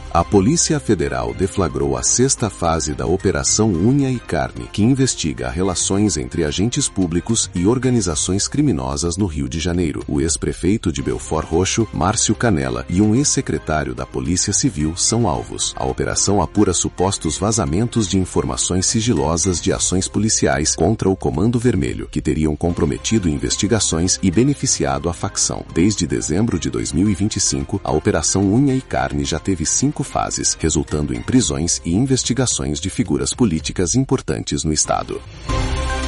A Polícia Federal deflagrou a 6ª fase da Operação Unha e Carne, que investiga relações entre agentes públicos e organizações criminosas no Rio de Janeiro. O ex-prefeito de Belford Roxo, Márcio Canella, e um ex-secretário da Polícia Civil são alvos. A operação apura supostos vazamentos de informações sigilosas de ações policiais contra o Comando Vermelho, que teriam comprometido investigações e beneficiado a facção. Desde dezembro de 2025, a Operação Unha e Carne já teve 5 fases, resultando em prisões e investigações de figuras políticas importantes no estado.